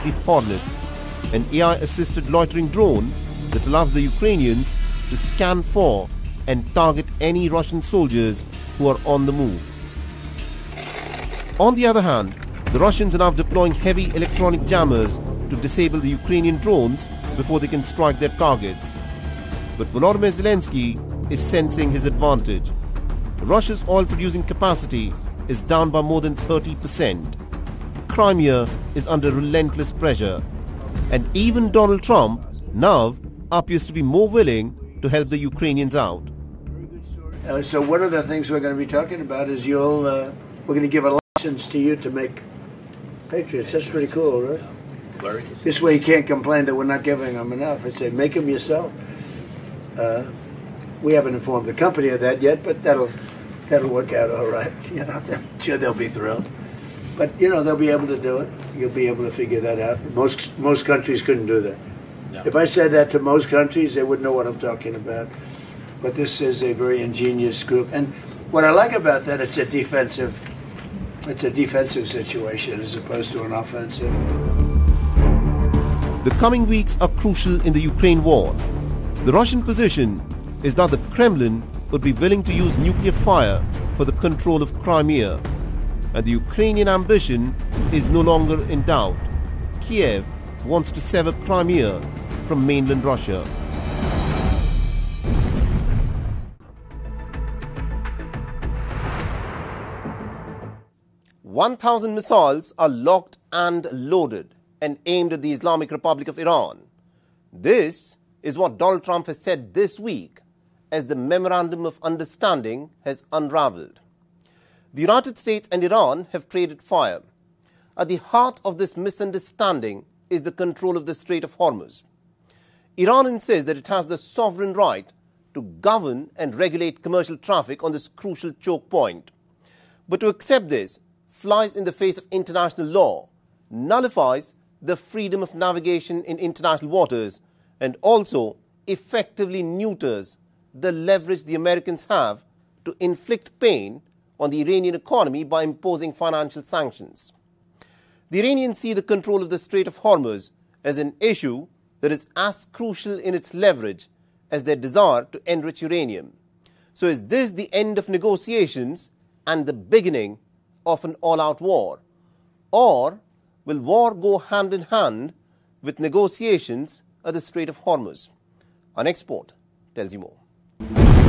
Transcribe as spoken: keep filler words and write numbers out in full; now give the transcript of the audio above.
Misty Hornet, an A I-assisted loitering drone that allows the Ukrainians to scan for and target any Russian soldiers who are on the move. On the other hand, the Russians are now deploying heavy electronic jammers to disable the Ukrainian drones before they can strike their targets. But Volodymyr Zelensky is sensing his advantage. Russia's oil-producing capacity is down by more than thirty percent. Crimea is under relentless pressure. And even Donald Trump now appears to be more willing to help the Ukrainians out. Uh, so one of the things we're going to be talking about is you'll, uh, we're going to give a license to you to make Patriots. That's pretty cool, right? Larry? This way you can't complain that we're not giving them enough. I say, make them yourself. Uh, we haven't informed the company of that yet, but that'll that'll work out all right. You know, I'm sure they'll be thrilled. But you know, they'll be able to do it. You'll be able to figure that out. Most most countries couldn't do that. Yeah. If I said that to most countries, they wouldn't know what I'm talking about. But this is a very ingenious group, and what I like about that, it's a defensive, it's a defensive situation as opposed to an offensive. The coming weeks are crucial in the Ukraine war. The Russian position is that the Kremlin would be willing to use nuclear fire for the control of Crimea, and the Ukrainian ambition is no longer in doubt. Kiev wants to sever Crimea from mainland Russia. one thousand missiles are locked and loaded and aimed at the Islamic Republic of Iran. This is what Donald Trump has said this week as the Memorandum of Understanding has unraveled. The United States and Iran have traded fire. At the heart of this misunderstanding is the control of the Strait of Hormuz. Iran insists that it has the sovereign right to govern and regulate commercial traffic on this crucial choke point. But to accept this flies in the face of international law, nullifies the freedom of navigation in international waters, and also effectively neuters the leverage the Americans have to inflict pain on the Iranian economy by imposing financial sanctions. The Iranians see the control of the Strait of Hormuz as an issue that is as crucial in its leverage as their desire to enrich uranium. So is this the end of negotiations and the beginning of an all-out war? Or will war go hand in hand with negotiations at the Strait of Hormuz? Our next report tells you more.